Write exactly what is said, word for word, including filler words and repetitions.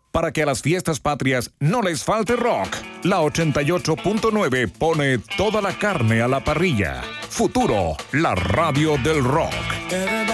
para que a las fiestas patrias no les falte rock. La ochenta y ocho punto nueve pone toda la carne a la parrilla. Futuro, la radio del rock.